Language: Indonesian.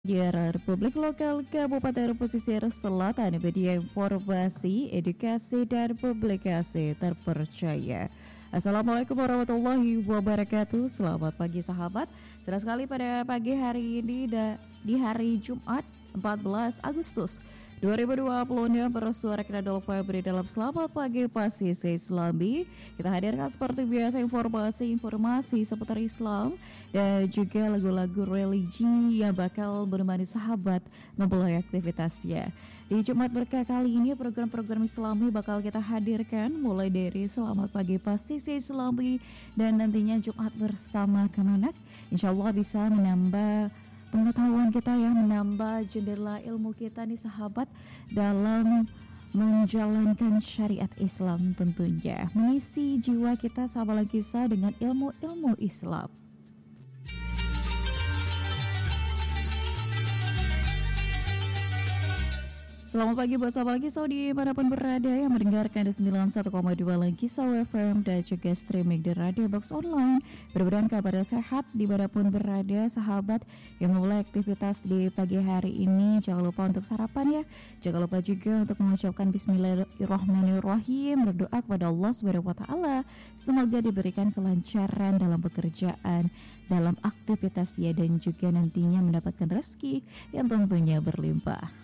Daerah Republik Lokal Kabupaten Pesisir Selatan, media informasi, edukasi, dan publikasi terpercaya. Assalamualaikum warahmatullahi wabarakatuh. Selamat pagi sahabat. Senang sekali pada pagi hari ini di hari Jumat 14 Agustus 2020 bersuara Kradol Febri dalam Selamat Pagi Pasisi Islami. Kita hadirkan seperti biasa informasi seputar Islam dan juga lagu-lagu religi yang bakal menemani sahabat memulai aktivitasnya. Di Jumat Berkah kali ini program-program Islami bakal kita hadirkan mulai dari Selamat Pagi Pasisi Islami dan nantinya Jumat bersama Kemenak. Insya Allah bisa menambah pengetahuan kita ya, menambah jendela ilmu kita nih sahabat dalam menjalankan syariat Islam tentunya, mengisi jiwa kita sahabat kisah dengan ilmu-ilmu Islam. Selamat pagi buat sahabat Kisau dimanapun berada yang mendengarkan di 91,2 Kisau FM dan juga streaming di Radio Box Online. Mudah-mudahan kabar sehat dimanapun berada sahabat yang memulai aktivitas di pagi hari ini. Jangan lupa untuk sarapan ya. Jangan lupa juga untuk mengucapkan Bismillahirrahmanirrahim, berdoa kepada Allah Subhanahu wa taala semoga diberikan kelancaran dalam pekerjaan, dalam aktivitasnya dan juga nantinya mendapatkan rezeki yang tentunya berlimpah.